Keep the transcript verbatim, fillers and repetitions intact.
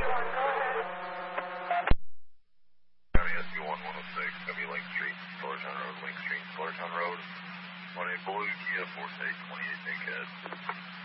County S B one one oh six, W Lake Street, Fullerton Road, Lake Street, Fullerton Road. On a blue Kia Forte twenty-eight Bankhead.